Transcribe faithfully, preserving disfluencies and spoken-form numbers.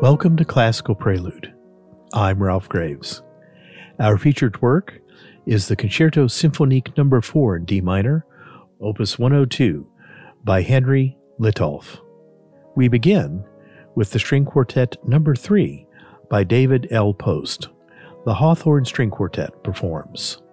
Welcome to Classical Prelude. I'm Ralph Graves. Our featured work is the Concerto Symphonique Number four in D minor, Opus one oh two, by Henry Litolff. We begin with the String Quartet Number three by David L. Post. The Hawthorne String Quartet performs.